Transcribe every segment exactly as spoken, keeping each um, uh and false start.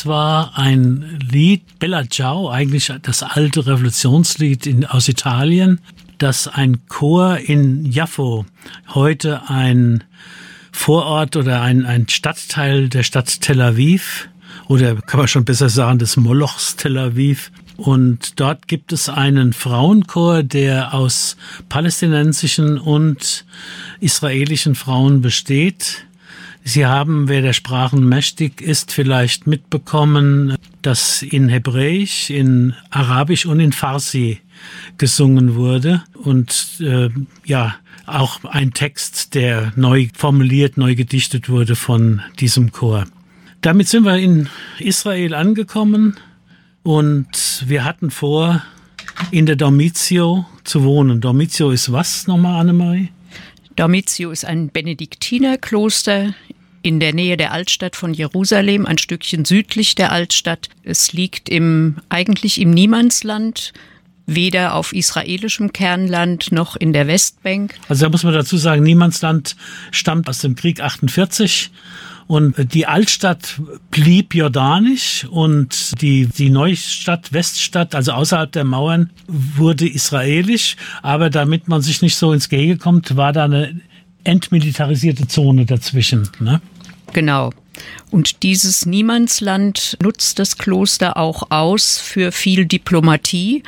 war ein Lied, Bella Ciao, eigentlich das alte Revolutionslied in, aus Italien, das ein Chor in Jaffo, heute ein Vorort oder ein, ein Stadtteil der Stadt Tel Aviv, oder kann man schon besser sagen, des Molochs Tel Aviv. Und dort gibt es einen Frauenchor, der aus palästinensischen und israelischen Frauen besteht. Sie haben, wer der Sprachen mächtig ist, vielleicht mitbekommen, dass in Hebräisch, in Arabisch und in Farsi gesungen wurde. Und äh, ja, auch ein Text, der neu formuliert, neu gedichtet wurde von diesem Chor. Damit sind wir in Israel angekommen und wir hatten vor, in der Dormitio zu wohnen. Dormitio ist was nochmal, Annemarie? Dormitio ist ein Benediktinerkloster in der Nähe der Altstadt von Jerusalem, ein Stückchen südlich der Altstadt. Es liegt im, eigentlich im Niemandsland, weder auf israelischem Kernland noch in der Westbank. Also da muss man dazu sagen, Niemandsland stammt aus dem Krieg achtundvierzig. Und die Altstadt blieb jordanisch und die, die Neustadt, Weststadt, also außerhalb der Mauern, wurde israelisch. Aber damit man sich nicht so ins Gehege kommt, war da eine entmilitarisierte Zone dazwischen, ne? Genau. Und dieses Niemandsland nutzt das Kloster auch aus für viel Diplomatie,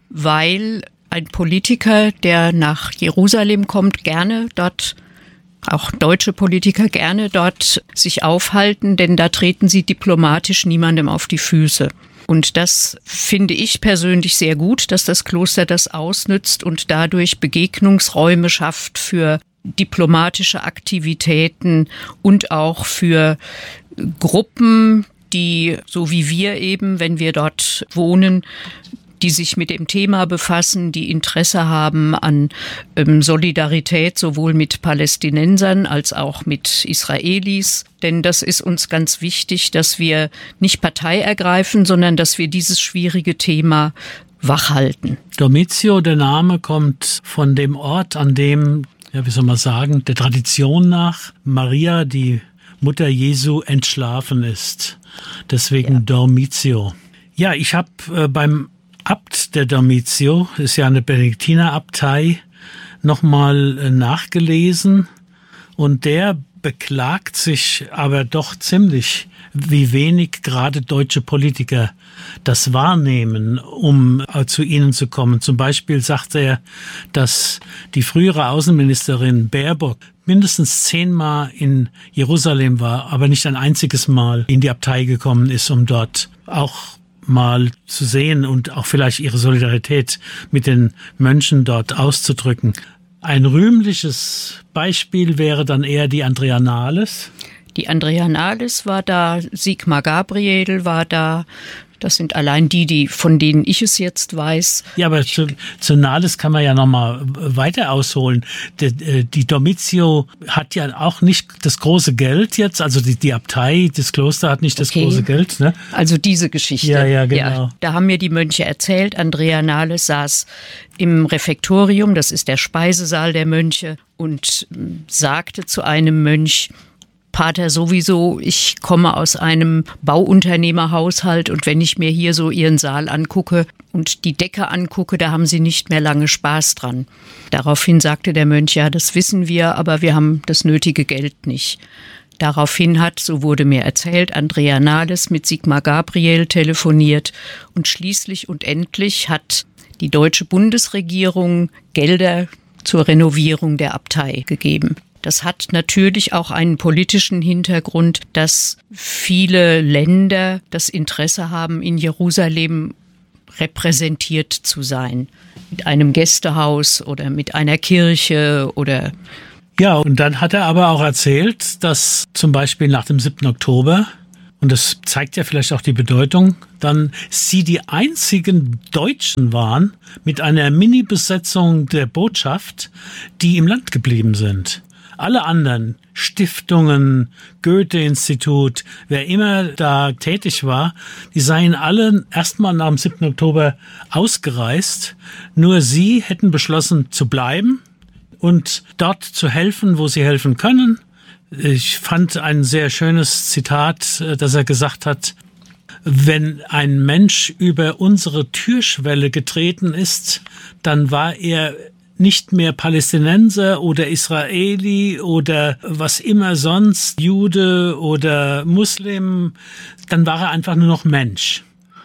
weil ein Politiker, der nach Jerusalem kommt, gerne dort auch deutsche Politiker gerne dort sich aufhalten, denn da treten sie diplomatisch niemandem auf die Füße. Und das finde ich persönlich sehr gut, dass das Kloster das ausnützt und dadurch Begegnungsräume schafft für diplomatische Aktivitäten und auch für Gruppen, die, so wie wir eben, wenn wir dort wohnen, die sich mit dem Thema befassen, die Interesse haben an ähm, Solidarität sowohl mit Palästinensern als auch mit Israelis. Denn das ist uns ganz wichtig, dass wir nicht Partei ergreifen, sondern dass wir dieses schwierige Thema wachhalten. Dormitio, der Name kommt von dem Ort, an dem, ja, wie soll man sagen, der Tradition nach Maria, die Mutter Jesu, entschlafen ist. Deswegen ja. Dormitio. Ja, ich habe äh, beim Abt der Dormitio, ist ja eine Benediktinerabtei, nochmal nachgelesen und der beklagt sich aber doch ziemlich, wie wenig gerade deutsche Politiker das wahrnehmen, um zu ihnen zu kommen. Zum Beispiel sagt er, dass die frühere Außenministerin Baerbock mindestens zehnmal in Jerusalem war, aber nicht ein einziges Mal in die Abtei gekommen ist, um dort auch mal zu sehen und auch vielleicht ihre Solidarität mit den Mönchen dort auszudrücken. Ein rühmliches Beispiel wäre dann eher die Andreanales. Die Andreanales war da, Sigmar Gabriel war da. Das sind allein die, die von denen ich es jetzt weiß. Ja, aber zu, zu Nales kann man ja noch mal weiter ausholen. Die, die Dormitio hat ja auch nicht das große Geld jetzt, also die, die Abtei, das Kloster hat nicht das okay. große Geld, ne? Also diese Geschichte. Ja, ja, genau. Ja, da haben mir die Mönche erzählt, Andrea Nales saß im Refektorium, das ist der Speisesaal der Mönche, und sagte zu einem Mönch: Pater, sowieso, ich komme aus einem Bauunternehmerhaushalt und wenn ich mir hier so Ihren Saal angucke und die Decke angucke, da haben Sie nicht mehr lange Spaß dran. Daraufhin sagte der Mönch: Ja, das wissen wir, aber wir haben das nötige Geld nicht. Daraufhin hat, so wurde mir erzählt, Andrea Nales mit Sigmar Gabriel telefoniert und schließlich und endlich hat die deutsche Bundesregierung Gelder zur Renovierung der Abtei gegeben. Das hat natürlich auch einen politischen Hintergrund, dass viele Länder das Interesse haben, in Jerusalem repräsentiert zu sein. Mit einem Gästehaus oder mit einer Kirche oder... Ja, und dann hat er aber auch erzählt, dass zum Beispiel nach dem siebten Oktober, und das zeigt ja vielleicht auch die Bedeutung, dann sie die einzigen Deutschen waren mit einer Mini-Besetzung der Botschaft, die im Land geblieben sind. Alle anderen, Stiftungen, Goethe-Institut, wer immer da tätig war, die seien alle erstmal nach dem siebten Oktober ausgereist. Nur sie hätten beschlossen zu bleiben und dort zu helfen, wo sie helfen können. Ich fand ein sehr schönes Zitat, dass er gesagt hat: wenn ein Mensch über unsere Türschwelle getreten ist, dann war er nicht mehr Palästinenser oder Israeli oder was immer sonst, Jude oder Muslim, dann war er einfach nur noch Mensch.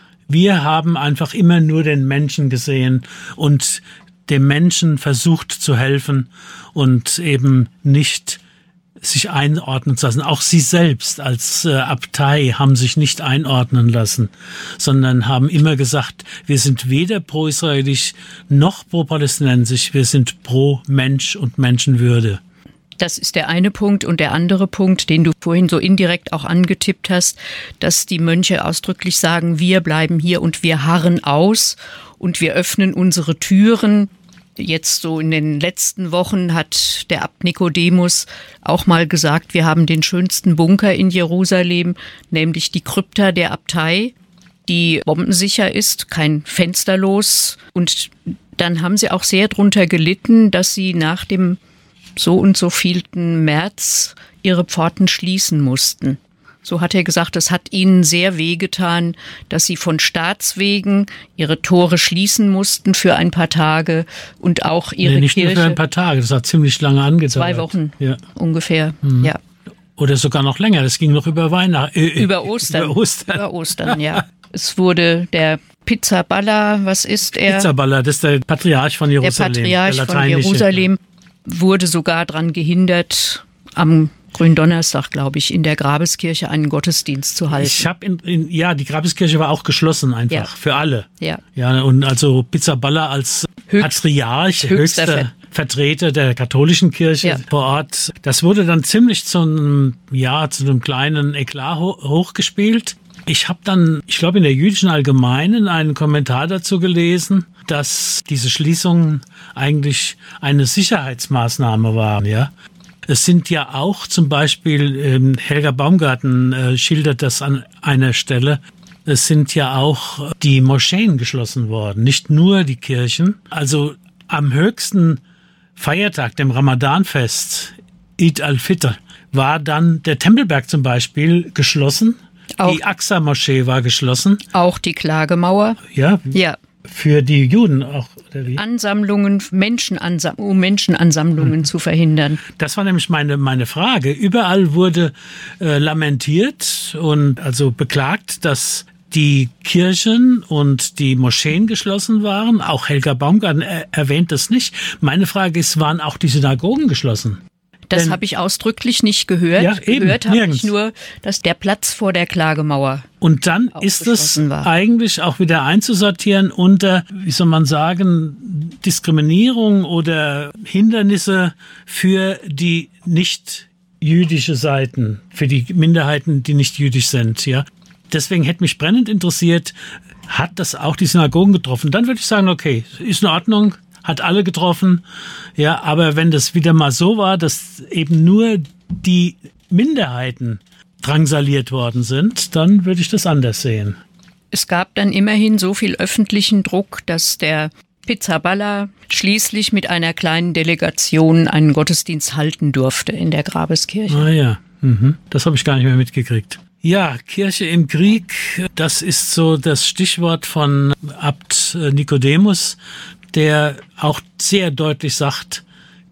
Wir haben einfach immer nur den Menschen gesehen und dem Menschen versucht zu helfen und eben nicht sich einordnen zu lassen. Auch sie selbst als äh, Abtei haben sich nicht einordnen lassen, sondern haben immer gesagt, wir sind weder pro-israelisch noch pro-palästinensisch, wir sind pro Mensch und Menschenwürde. Das ist der eine Punkt. Und der andere Punkt, den du vorhin so indirekt auch angetippt hast, dass die Mönche ausdrücklich sagen, wir bleiben hier und wir harren aus und wir öffnen unsere Türen. Jetzt so in den letzten Wochen hat der Abt Nikodemus auch mal gesagt, wir haben den schönsten Bunker in Jerusalem, nämlich die Krypta der Abtei, die bombensicher ist, kein Fensterlos. Und dann haben sie auch sehr drunter gelitten, dass sie nach dem so und so vielten März ihre Pforten schließen mussten. So hat er gesagt, es hat ihnen sehr wehgetan, dass sie von Staatswegen ihre Tore schließen mussten für ein paar Tage und auch ihre nee, nicht Kirche. Nicht nur für ein paar Tage, das hat ziemlich lange angedauert. Zwei Wochen ja. ungefähr, mhm. ja. Oder sogar noch länger, das ging noch über Weihnachten. Äh, über Ostern. Über Ostern, über Ostern ja. Es wurde der Pizzaballa, was ist er? Pizzaballa, das ist der Patriarch von Jerusalem. Der Patriarch der von Jerusalem wurde sogar daran gehindert, am Gründonnerstag, glaube ich, in der Grabeskirche einen Gottesdienst zu halten. Ich habe in, in ja, die Grabeskirche war auch geschlossen einfach ja. für alle. Ja. Ja, und also Pizzaballa als Höchst, Patriarch, höchster, höchster Vertreter der katholischen Kirche ja. vor Ort. Das wurde dann ziemlich zu einem ja, zu einem kleinen Eklat ho- hochgespielt. Ich habe dann, ich glaube in der Jüdischen Allgemeinen einen Kommentar dazu gelesen, dass diese Schließungen eigentlich eine Sicherheitsmaßnahme waren, ja. Es sind ja auch zum Beispiel, ähm, Helga Baumgarten äh, schildert das an einer Stelle, es sind ja auch die Moscheen geschlossen worden, nicht nur die Kirchen. Also am höchsten Feiertag, dem Ramadanfest, Eid al-Fitr, war dann der Tempelberg zum Beispiel geschlossen. Auch die Aqsa-Moschee war geschlossen. Auch die Klagemauer. Ja, ja. Für die Juden auch, oder wie? Ansammlungen, Menschenansam- um Menschenansammlungen hm. zu verhindern. Das war nämlich meine, meine Frage. Überall wurde äh, lamentiert und also beklagt, dass die Kirchen und die Moscheen geschlossen waren. Auch Helga Baumgarten er- erwähnt das nicht. Meine Frage ist, waren auch die Synagogen geschlossen? Das habe ich ausdrücklich nicht gehört. Ja, eben, gehört habe ich nur, dass der Platz vor der Klagemauer. Und dann ist es war. eigentlich auch wieder einzusortieren unter, wie soll man sagen, Diskriminierung oder Hindernisse für die nicht jüdische Seiten, für die Minderheiten, die nicht jüdisch sind. Ja, deswegen hätte mich brennend interessiert, hat das auch die Synagogen getroffen? Dann würde ich sagen, okay, ist in Ordnung. Hat alle getroffen, ja, aber wenn das wieder mal so war, dass eben nur die Minderheiten drangsaliert worden sind, dann würde ich das anders sehen. Es gab dann immerhin so viel öffentlichen Druck, dass der Pizzaballa schließlich mit einer kleinen Delegation einen Gottesdienst halten durfte in der Grabeskirche. Ah ja, mhm. Das habe ich gar nicht mehr mitgekriegt. Ja, Kirche im Krieg, das ist so das Stichwort von Abt Nikodemus, der auch sehr deutlich sagt,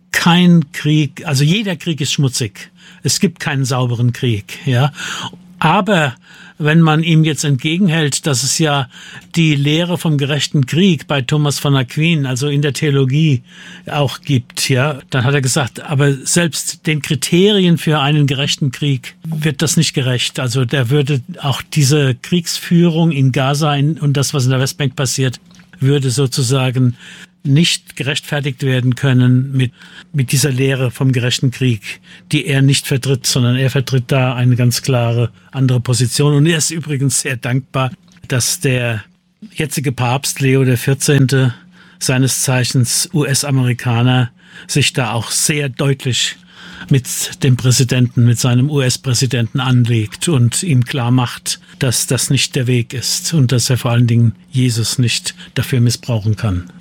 kein Krieg, also jeder Krieg ist schmutzig. Es gibt keinen sauberen Krieg, ja. Aber wenn man ihm jetzt entgegenhält, dass es ja die Lehre vom gerechten Krieg bei Thomas von Aquin, also in der Theologie auch gibt, ja, dann hat er gesagt, aber selbst den Kriterien für einen gerechten Krieg wird das nicht gerecht. Also der würde auch diese Kriegsführung in Gaza und das, was in der Westbank passiert, würde sozusagen nicht gerechtfertigt werden können mit, mit dieser Lehre vom gerechten Krieg, die er nicht vertritt, sondern er vertritt da eine ganz klare andere Position. Und er ist übrigens sehr dankbar, dass der jetzige Papst Leo der vierzehnte, seines Zeichens U S-Amerikaner, sich da auch sehr deutlich mit dem Präsidenten, mit seinem U S-Präsidenten anlegt und ihm klar macht, dass das nicht der Weg ist und dass er vor allen Dingen Jesus nicht dafür missbrauchen kann.